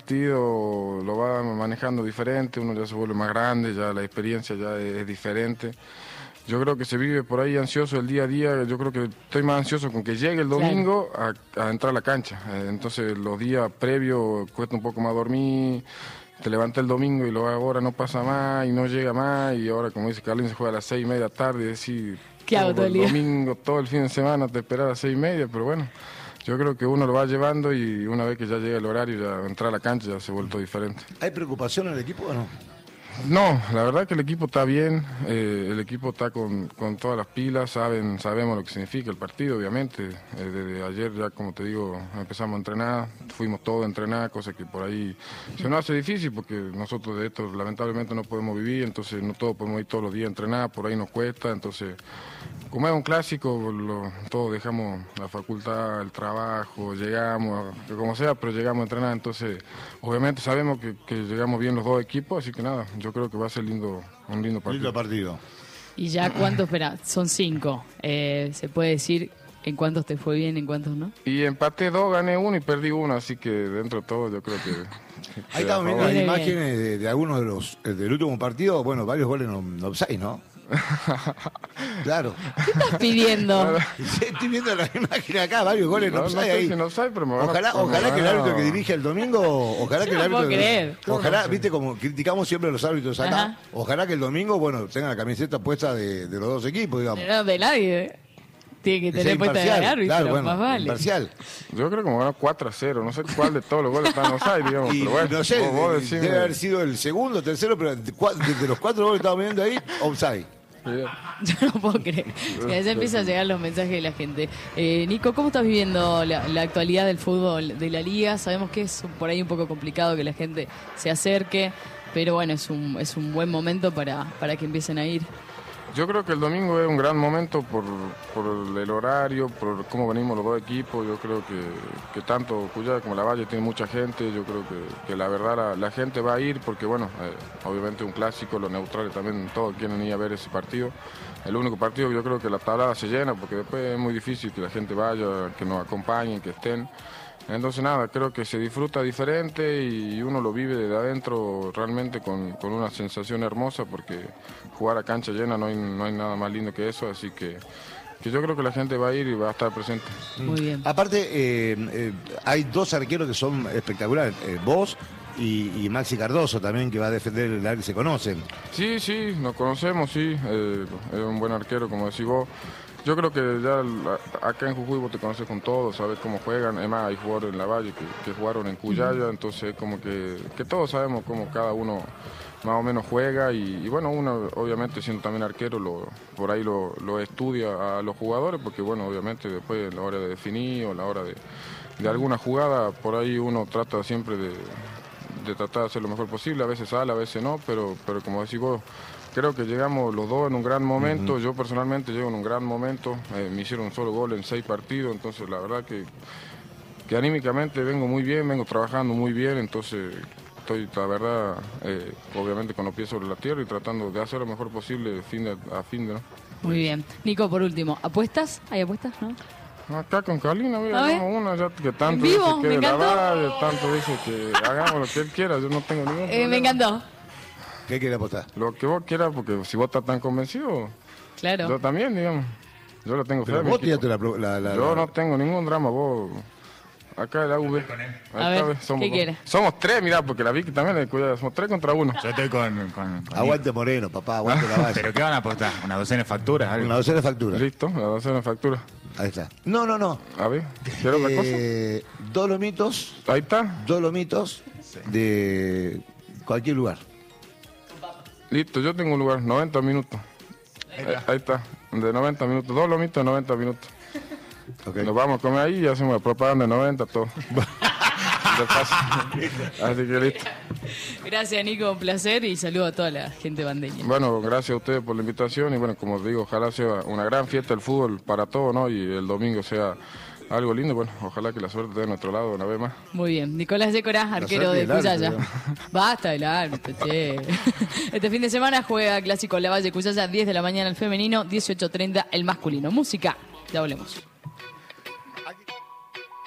partido lo va manejando diferente, uno ya se vuelve más grande, ya la experiencia ya es diferente. Yo creo que se vive por ahí ansioso el día a día. Yo creo que estoy más ansioso con que llegue el domingo a entrar a la cancha. Entonces los días previos cuesta un poco más dormir. Te levantas el domingo y ahora no pasa más y no llega más. Y ahora, como dice Carlín, se juega a las 6:30 de la tarde. Y decir, ¿qué hago todo el día? Domingo, todo el fin de semana, te esperas a las 6:30. Pero bueno, yo creo que uno lo va llevando y una vez que ya llega el horario, ya entrar a la cancha ya se ha vuelto diferente. ¿Hay preocupación en el equipo o no? No, la verdad que el equipo está bien, el equipo está con todas las pilas, sabemos lo que significa el partido, obviamente. Desde ayer ya, como te digo, empezamos a entrenar, fuimos todos a entrenar, cosa que por ahí se nos hace difícil porque nosotros de esto lamentablemente no podemos vivir, entonces no todos podemos ir todos los días a entrenar, por ahí nos cuesta, entonces como es un clásico, todos dejamos la facultad, el trabajo, llegamos, como sea, pero llegamos a entrenar, entonces obviamente sabemos que llegamos bien los dos equipos, así que nada, yo creo que va a ser un lindo partido. Lindo partido. ¿Y ya cuánto, espera, son 5? ¿Se puede decir en cuántos te fue bien, en cuántos no? Y empaté 2, gané 1 y perdí 1, así que dentro de todo yo creo que... Ahí estamos viendo las Viene imágenes de algunos de los del último partido, bueno, varios goles en offside, ¿no? Claro. ¿Qué estás pidiendo? Estoy viendo la imagen acá, varios goles en No offside sé ahí. si no sabe, pero me van a- Ojalá que el árbitro que dirige el domingo, ojalá Yo que el no árbitro, puedo creer. ojalá, viste como criticamos siempre a los árbitros acá, Ajá. ojalá que el domingo, bueno, tengan la camiseta puesta de los dos equipos, digamos. No, de nadie. Tiene que Que sea tener puesta de imparcial, árbitro, claro, bueno, más vale. imparcial. Yo creo que me ganó 4-0, no sé cuál de todos los goles están en offside, digamos, Y pero bueno, no sé, vos decime. debe haber sido el segundo, tercero, pero de los 4 goles que estamos viendo ahí, offside. Yo no puedo creer. Ya empiezan a llegar los mensajes de la gente. Nico, ¿cómo estás viviendo la actualidad del fútbol de la liga? Sabemos que es por ahí un poco complicado que la gente se acerque, pero bueno, es un buen momento para que empiecen a ir. Yo creo que el domingo es un gran momento por el horario, por cómo venimos los dos equipos. Yo creo que tanto Cuyaya como La Valle tiene mucha gente. Yo creo que la verdad la gente va a ir porque, bueno, obviamente un clásico, los neutrales también, todos quieren ir a ver ese partido. El único partido que yo creo que la tablada se llena porque después es muy difícil que la gente vaya, que nos acompañen, que estén. Entonces nada, creo que se disfruta diferente y uno lo vive desde adentro realmente con una sensación hermosa porque jugar a cancha llena no hay nada más lindo que eso, así que yo creo que la gente va a ir y va a estar presente. Muy bien. Aparte, hay dos arqueros que son espectaculares, vos y Maxi Cardoso también, que va a defender el área, se conocen. Sí, nos conocemos, sí, es un buen arquero, como decís vos. Yo creo que ya acá en Jujuy vos te conoces con todos, sabes cómo juegan. Además, hay jugadores en La Valle que jugaron en Cuyaya, entonces como que todos sabemos cómo cada uno más o menos juega. Y bueno, uno obviamente siendo también arquero, por ahí lo estudia a los jugadores, porque bueno, obviamente después a la hora de definir o a la hora de alguna jugada, por ahí uno trata siempre de tratar de hacer lo mejor posible. A veces sale, a veces no, pero como decís vos, creo que llegamos los dos en un gran momento. Yo personalmente llego en un gran momento. Me hicieron un solo gol en 6 partidos. Entonces la verdad que anímicamente vengo muy bien, vengo trabajando muy bien. Entonces estoy, la verdad, obviamente con los pies sobre la tierra y tratando de hacer lo mejor posible de fin a fin, ¿no? Muy bien. Nico, por último, ¿apuestas? ¿Hay apuestas, no? Acá con Carlina, A ver. hagamos una ya que tanto ¿En vivo? dice que Me de la encantó. radio, tanto dice que hagamos lo que él quiera. Yo no tengo ningún problema. Me encantó. ¿Qué quiere apostar? Lo que vos quieras, porque si vos estás tan convencido, Claro. yo también, digamos. Yo lo tengo fe. Pero a mi vos equipo. tiraste Yo no tengo ningún drama, vos. Acá el AV. A ver, ¿qué quiere? Somos 3, mirá, porque la Vicky también le cuida. Somos 3 contra 1. Yo estoy con Aguante Moreno, papá, aguante la base. ¿Pero qué van a apostar? ¿Una docena de facturas? ¿Algo? Una docena de facturas. Listo, la docena de factura. Ahí está. No. A ver, ¿quiero otra cosa? Dolomitos Ahí está. de cualquier lugar. Listo, yo tengo un lugar, 90 minutos. Ahí está, de 90 minutos. 2 lomitos de 90 minutos. Okay. Nos vamos a comer ahí y hacemos la propaganda de 90, todo. De paso. Así que listo. Gracias, Nico, un placer y saludo a toda la gente bandeña. Bueno, gracias a ustedes por la invitación y bueno, como os digo, ojalá sea una gran fiesta del fútbol para todos, ¿no? Y el domingo sea algo lindo, bueno, ojalá que la suerte esté de nuestro lado una vez más. Muy bien. Nicolás Yécora, arquero de suerte del Cuyaya. árbitro, Basta del árbitro, che. Este fin de semana juega Clásico La Valle Cuyaya, 10 de la mañana el femenino, 18:30 el masculino. Música, ya volvemos.